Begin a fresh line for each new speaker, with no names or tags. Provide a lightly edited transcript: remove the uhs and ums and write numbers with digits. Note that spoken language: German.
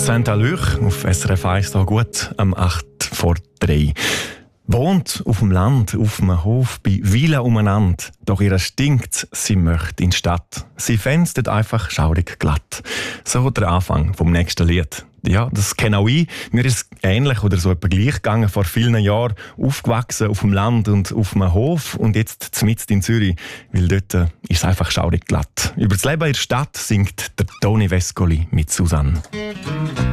Saint-Allure auf SRF 1 da gut am 8 vor 3. Wohnt auf dem Land, auf einem Hof, bei Villa umeinander. Doch ihr stinkt, sie möchte in die Stadt. Sie fänd's dort einfach schaurig glatt. So der Anfang vom nächsten Lied. Ja, das kenne auch ich. Mir ist es ähnlich oder so etwa gleich gegangen vor vielen Jahren. Aufgewachsen auf dem Land und auf einem Hof und jetzt mitten in Zürich, weil dort ist es einfach schaurig glatt. Über das Leben in der Stadt singt der Toni Vescoli mit Susanne.